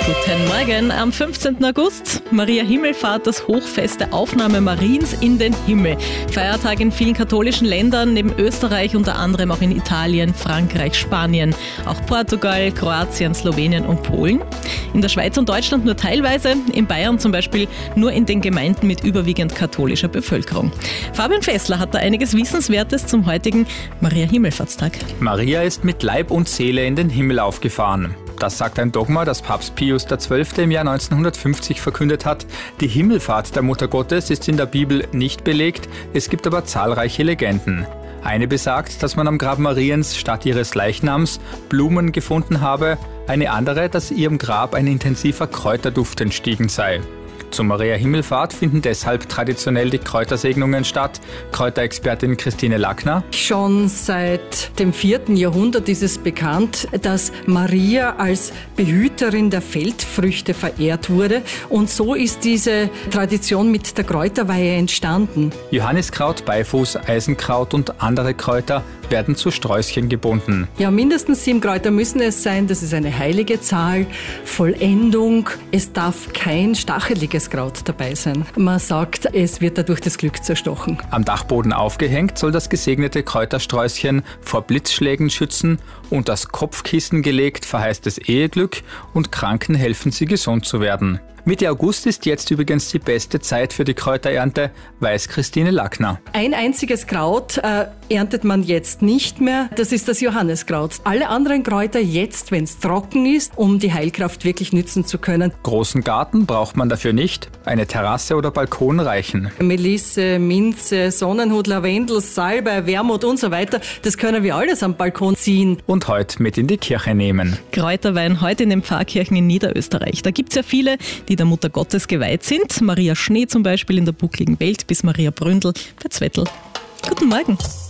Guten Morgen. Am 15. August, Maria Himmelfahrt, das Hochfest der Aufnahme Mariens in den Himmel. Feiertag in vielen katholischen Ländern, neben Österreich unter anderem auch in Italien, Frankreich, Spanien, auch Portugal, Kroatien, Slowenien und Polen. In der Schweiz und Deutschland nur teilweise, in Bayern zum Beispiel nur in den Gemeinden mit überwiegend katholischer Bevölkerung. Fabian Fessler hat da einiges Wissenswertes zum heutigen Maria Himmelfahrtstag. Maria ist mit Leib und Seele in den Himmel aufgefahren. Das sagt ein Dogma, das Papst Pius XII. Im Jahr 1950 verkündet hat. Die Himmelfahrt der Mutter Gottes ist in der Bibel nicht belegt, es gibt aber zahlreiche Legenden. Eine besagt, dass man am Grab Mariens statt ihres Leichnams Blumen gefunden habe, eine andere, dass ihrem Grab ein intensiver Kräuterduft entstiegen sei. Zur Maria Himmelfahrt finden deshalb traditionell die Kräutersegnungen statt. Kräuterexpertin Christine Lackner. Schon seit dem 4. Jahrhundert ist es bekannt, dass Maria als Behüterin der Feldfrüchte verehrt wurde. Und so ist diese Tradition mit der Kräuterweihe entstanden. Johanniskraut, Beifuß, Eisenkraut und andere Kräuter werden zu Sträußchen gebunden. Ja, mindestens 7 Kräuter müssen es sein. Das ist eine heilige Zahl. Vollendung. Es darf kein stacheliges Kraut dabei sein. Man sagt, es wird dadurch das Glück zerstochen. Am Dachboden aufgehängt soll das gesegnete Kräutersträußchen vor Blitzschlägen schützen und das Kopfkissen gelegt verheißt es Eheglück und Kranken helfen sie gesund zu werden. Mitte August ist jetzt übrigens die beste Zeit für die Kräuterernte, weiß Christine Lackner. Ein einziges Kraut erntet man jetzt nicht mehr, das ist das Johanniskraut. Alle anderen Kräuter jetzt, wenn es trocken ist, um die Heilkraft wirklich nützen zu können. Großen Garten braucht man dafür nicht, eine Terrasse oder Balkon reichen. Melisse, Minze, Sonnenhut, Lavendel, Salbei, Wermut und so weiter, das können wir alles am Balkon ziehen. Und heute mit in die Kirche nehmen. Kräuterwein heute in den Pfarrkirchen in Niederösterreich. Da gibt es ja viele, die der Mutter Gottes geweiht sind. Maria Schnee zum Beispiel in der buckligen Welt bis Maria Bründel bei Zwettl. Guten Morgen.